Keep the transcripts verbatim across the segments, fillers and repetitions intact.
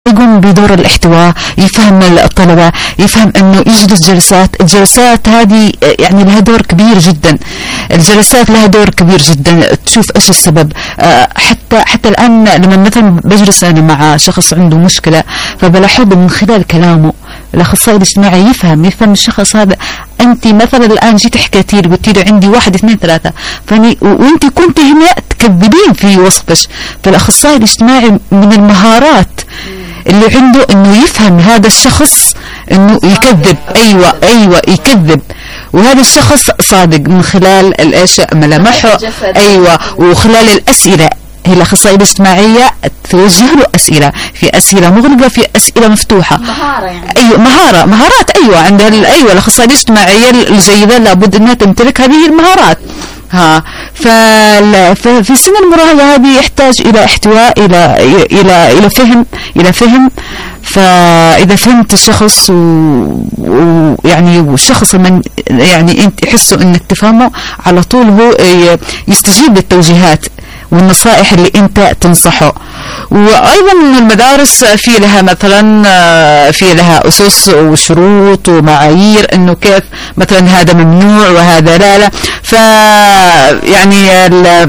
يقوم بدور الاحتواء، يفهم الطلبة، يفهم انه يجلس جلسات. الجلسات هذه يعني لها دور كبير جدا، الجلسات لها دور كبير جدا. تشوف ايش السبب. حتى حتى الان لما مثلا بجلس انا مع شخص عنده مشكلة، فبلاحظ من خلال كلامه الاخصائي الاجتماعي يفهم يفهم الشخص هذا. انت مثلا الان جيت حكيتي له قلت له عندي واحد اثنين ثلاثة، فاني وانت كنت هنا تكذبين في وصفش. فالاخصائي الاجتماعي من المهارات اللي عنده انه يفهم هذا الشخص انه يكذب. ايوه ايوه يكذب، وهذا الشخص صادق من خلال الايش ملامحه. ايوه، وخلال الاسئله. هي الاخصائيه الاجتماعيه توجه له اسئله، في اسئله مغلقه، في اسئله مفتوحه. مهاره يعني. ايوه مهاره مهارات. ايوه عندها ايوه الاخصائيه الاجتماعيه الجيده لابد انها تمتلك هذه المهارات. ها ففي سن المراهقة هذه يحتاج إلى احتواء، إلى إلى إلى فهم إلى فهم. فإذا فهمت الشخص ويعني والشخص من يعني أنت يحسه إنك تفهمه على طول، هو يستجيب للتوجيهات والنصائح اللي أنت تنصحه. وأيضا المدارس في لها مثلا في لها أسس وشروط ومعايير إنه كيف مثلا هذا ممنوع وهذا لا لا. ف يعني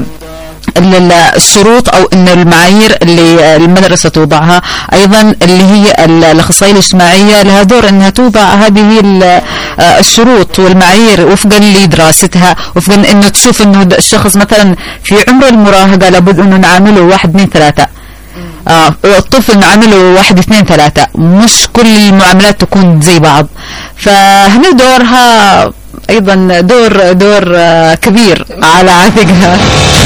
الشروط أو إن المعايير اللي المدرسة توضعها، أيضا اللي هي الأخصائية الاجتماعية لها دور إنها توضع هذه الشروط والمعايير وفقا لدراستها، وفقا إنه تشوف إنه الشخص مثلا في عمر المراهقة لابد إنه نعامله واحد اثنين ثلاثة. آه الطفل نعمله واحد اثنين ثلاثة، مش كل المعاملات تكون زي بعض. فهنا دورها أيضا دور دور كبير على عاتقها.